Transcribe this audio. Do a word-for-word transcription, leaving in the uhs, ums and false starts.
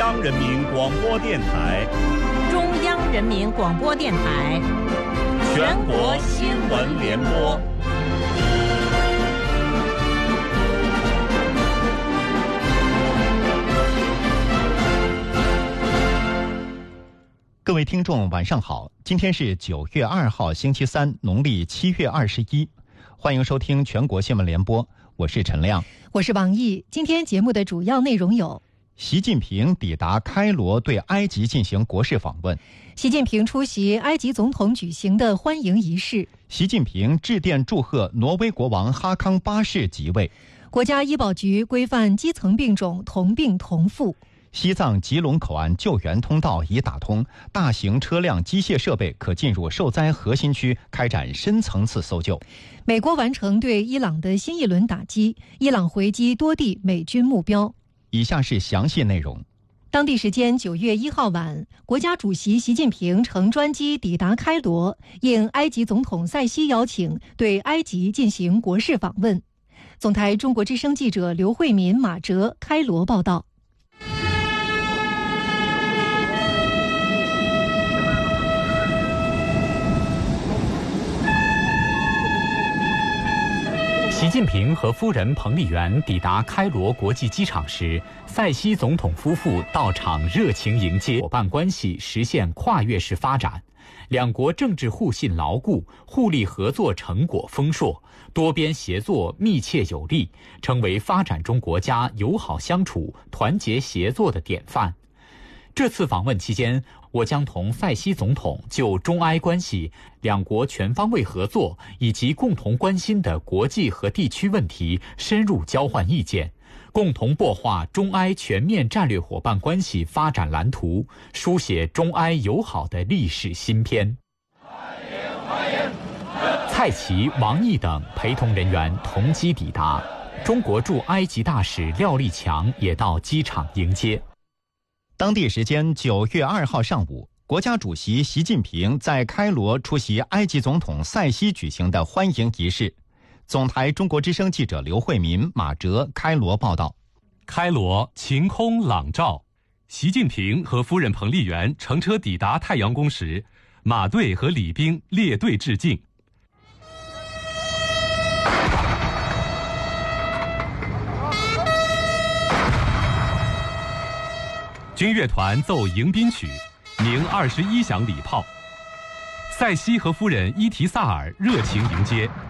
央人民广播电台， 中央人民广播电台， 全国新闻联播。 各位听众晚上好，今天是九月二号星期三，农历七月二十一，欢迎收听全国新闻联播，我是陈亮， 我是王毅。今天节目的主要内容有： 习近平抵达开罗，对埃及进行国事访问； 习近平出席埃及总统举行的欢迎仪式； 习近平致电祝贺挪威国王哈康八世即位； 国家医保局规范基层病种同病同付； 西藏吉隆口岸救援通道已打通，大型车辆、机械设备可进入受灾核心区开展深层次搜救。 美国完成对伊朗的新一轮打击，伊朗回击多地美军目标。 以下是详细内容。 当地时间九月一号晚，国家主席习近平乘专机抵达开罗，应埃及总统塞西邀请，对埃及进行国事访问。总台中国之声记者刘慧敏、马哲开罗报道。 习近平和夫人彭丽媛抵达开罗国际机场时，塞西总统夫妇到场热情迎接，伙伴关系实现跨越式发展，两国政治互信牢固，互利合作成果丰硕，多边协作密切有力，成为发展中国家友好相处、团结协作的典范。这次访问期间，我将同塞西总统就中埃关系、两国全方位合作以及共同关心的国际和地区问题深入交换意见，共同擘画中埃全面战略伙伴关系发展蓝图，书写中埃友好的历史新篇。蔡奇、王毅等陪同人员同机抵达，中国驻埃及大使廖立强也到机场迎接。 当地时间九月二号上午，国家主席习近平在开罗出席埃及总统塞西举行的欢迎仪式。总台中国之声记者刘慧民、马哲开罗报道。 开罗晴空朗照，习近平和夫人彭丽媛乘车抵达太阳宫时，马队和礼兵列队致敬。军乐团奏迎宾曲，鸣二十一响礼炮。塞西和夫人伊提萨尔热情迎接，